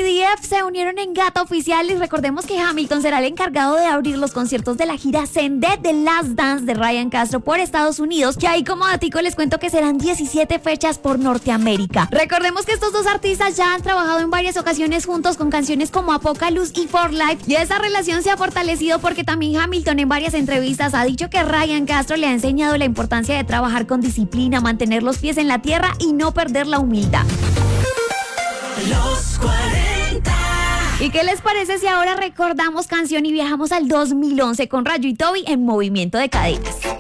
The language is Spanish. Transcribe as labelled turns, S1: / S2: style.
S1: EDF se unieron en Gata Oficial y recordemos que Hamilton será el encargado de abrir los conciertos de la gira Send The Last Dance de Ryan Castro por Estados Unidos, que ahí como datico les cuento que serán 17 fechas por Norteamérica. Recordemos que estos dos artistas ya han trabajado en varias ocasiones juntos con canciones como Apocalypse y For Life, y esa relación se ha fortalecido porque también Hamilton en varias entrevistas ha dicho que Ryan Castro le ha enseñado la importancia de trabajar con disciplina, mantener los pies en la tierra y no perder la humildad.
S2: Los 40.
S1: ¿Y qué les parece si ahora recordamos canción y viajamos al 2011 con Rayo y Toby en Movimiento de Cadenas?